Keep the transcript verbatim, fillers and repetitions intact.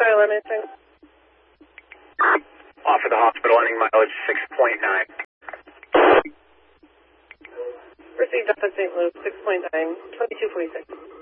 Kyle Edmonton. Off of the hospital, ending mileage six point nine. Received up at Saint Louis, six point nine, twenty-two forty-six.